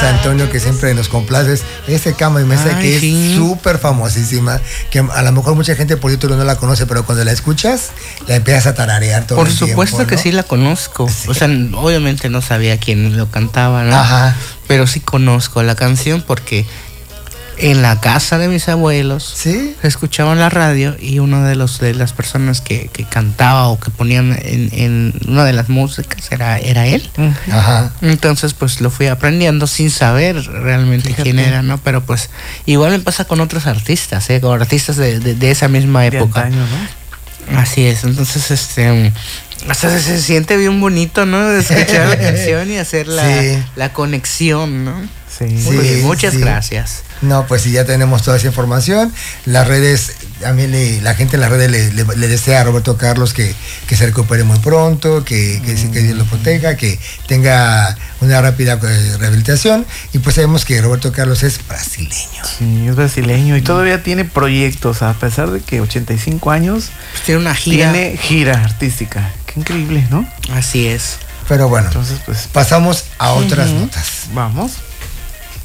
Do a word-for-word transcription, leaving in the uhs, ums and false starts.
Antonio, que siempre nos complaces. Este Cama y Mesa, Ay, que sí. es súper famosísima, que a lo mejor mucha gente por YouTube no la conoce, pero cuando la escuchas, la empiezas a tararear todo Por el supuesto tiempo, que ¿no? sí la conozco. Sí. O sea, obviamente no sabía quién lo cantaba, ¿no? Ajá. Pero sí conozco la canción porque en la casa de mis abuelos ¿Sí? escuchaban la radio y uno de los de las personas que, que cantaba o que ponían en, en una de las músicas era, era él. Ajá. Entonces pues lo fui aprendiendo sin saber realmente Fíjate. quién era, ¿no? Pero pues igual me pasa con otros artistas, ¿eh? Con artistas de, de, de esa misma De época. antaño, ¿no? Así es, entonces este hasta se, se siente bien bonito, ¿no? De escuchar la canción y hacer la, Sí. la conexión, ¿no? Sí. Muy Sí, bien, muchas sí. gracias. No, pues sí, ya tenemos toda esa información. Las redes, a mí le, la gente en las redes le, le, le desea a Roberto Carlos que, que se recupere muy pronto, que, que, mm. que Dios lo proteja, que tenga una rápida eh, rehabilitación. Y pues sabemos que Roberto Carlos es brasileño. Sí, es brasileño y todavía tiene proyectos, a pesar de que ochenta y cinco años, Pues tiene una gira. tiene gira artística. Qué increíble, ¿no? Así es. Pero bueno, Entonces, pues, pasamos a otras Ujú. notas. vamos.